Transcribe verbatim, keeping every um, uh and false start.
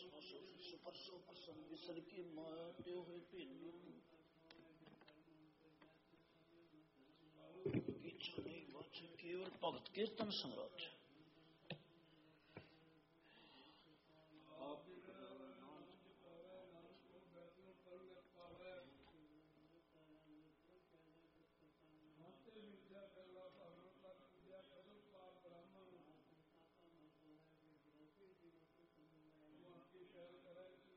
सुपरसो प्रसन्न विसर की माते हुए पीनी इच्छा नहीं बात केवल भक्त कीर्तन सम्राट